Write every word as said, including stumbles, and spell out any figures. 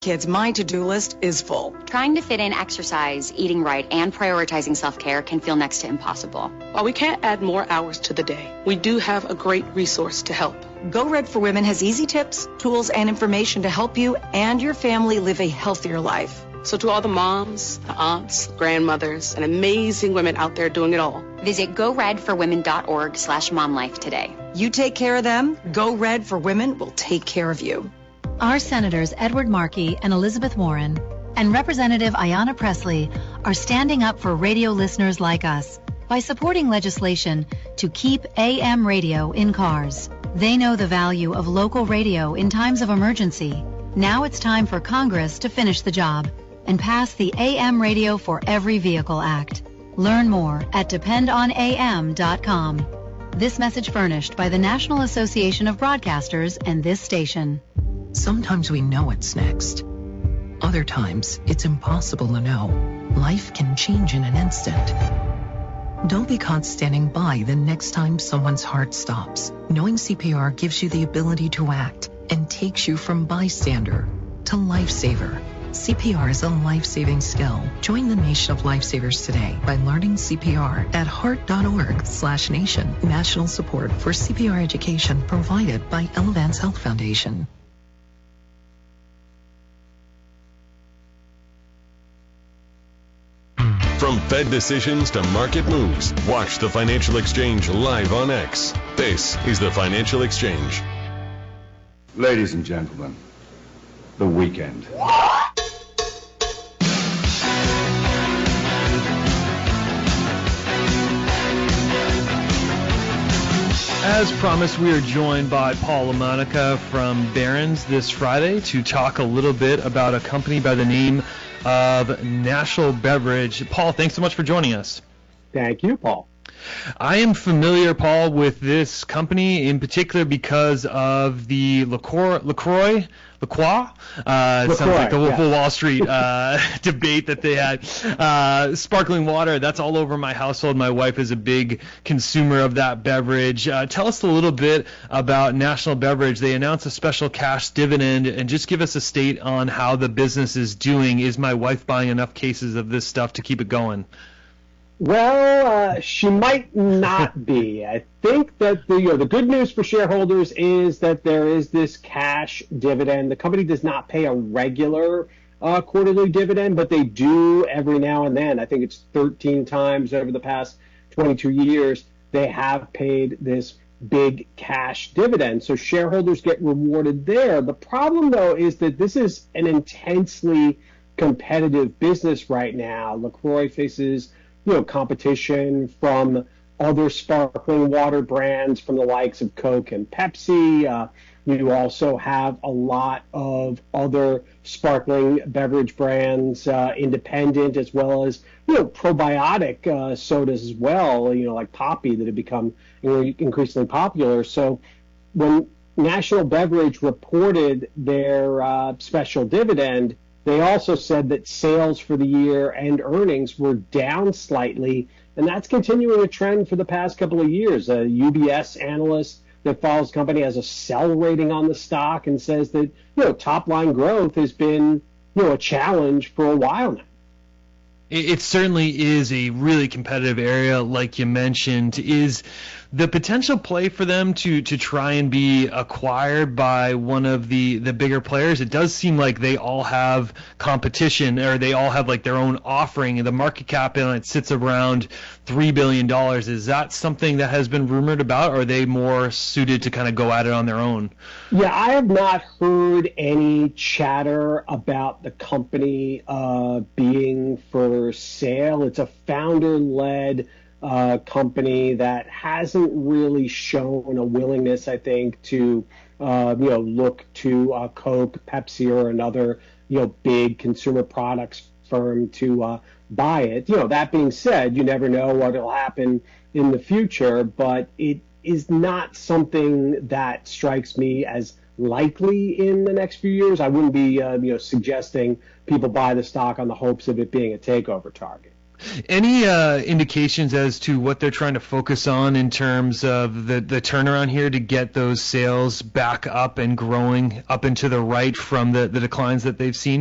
Kids, my to-do list is full. Trying to fit in exercise, eating right, and prioritizing self-care can feel next to impossible. While we can't add more hours to the day, we do have a great resource to help. Go Red for Women has easy tips, tools, and information to help you and your family live a healthier life. So to all the moms, the aunts, grandmothers, and amazing women out there doing it all, visit go red for women dot org slash mom life today. You take care of them, Go Red for Women will take care of you. Our Senators Edward Markey and Elizabeth Warren and Representative Ayanna Pressley are standing up for radio listeners like us by supporting legislation to keep A M radio in cars. They know the value of local radio in times of emergency. Now it's time for Congress to finish the job and pass the A M Radio for Every Vehicle Act. Learn more at depend on A M dot com. This message furnished by the National Association of Broadcasters and this station. Sometimes we know what's next. Other times, it's impossible to know. Life can change in an instant. Don't be caught standing by the next time someone's heart stops. Knowing C P R gives you the ability to act and takes you from bystander to lifesaver. C P R is a life-saving skill. Join the nation of lifesavers today by learning C P R at heart dot org slash nation. National support for C P R education provided by Elevance Health Foundation. From Fed decisions to market moves, watch the Financial Exchange live on X. This is the Financial Exchange. Ladies and gentlemen, the weekend. As promised, we are joined by Paul LaMonica from Barron's this Friday to talk a little bit about a company by the name of National Beverage. Paul, thanks so much for joining us. Thank you, Paul. I am familiar, Paul, with this company in particular because of the LaCroix, LaCroix, LaCroix, uh, it sounds like the Wolf of Wall Street uh, debate that they had. Uh, sparkling water, that's all over my household. My wife is a big consumer of that beverage. Uh, tell us a little bit about National Beverage. They announced a special cash dividend, and just give us a state on how the business is doing. Is my wife buying enough cases of this stuff to keep it going? Well, uh, she might not be. I think that the you know, the good news for shareholders is that there is this cash dividend. The company does not pay a regular uh, quarterly dividend, but they do every now and then. I think it's thirteen times over the past twenty-two years they have paid this big cash dividend. So shareholders get rewarded there. The problem, though, is that this is an intensely competitive business right now. LaCroix faces you know, competition from other sparkling water brands from the likes of Coke and Pepsi. Uh, you also have a lot of other sparkling beverage brands, uh, independent, as well as, you know, probiotic uh, sodas as well, you know, like Poppi, that have become increasingly popular. So when National Beverage reported their uh, special dividend, they also said that sales for the year and earnings were down slightly, and that's continuing a trend for the past couple of years. A U B S analyst that follows the company has a sell rating on the stock and says that, you know, top-line growth has been, you know, a challenge for a while now. It certainly is a really competitive area, like you mentioned. Is the potential play for them to, to try and be acquired by one of the, the bigger players? It does seem like they all have competition, or they all have like their own offering, and the market cap on it sits around three billion dollars. Is that something that has been rumored about, or are they more suited to kind of go at it on their own? Yeah, I have not heard any chatter about the company uh, being for sale. It's a founder-led uh, company that hasn't really shown a willingness, I think, to uh, you know look to uh, Coke, Pepsi, or another you know big consumer products firm to uh, buy it. You know, that being said, you never know what will happen in the future, but it is not something that strikes me as likely in the next few years. I wouldn't be uh, you know suggesting people buy the stock on the hopes of it being a takeover target. Any uh, indications as to what they're trying to focus on in terms of the, the turnaround here to get those sales back up and growing up and to the right from the, the declines that they've seen?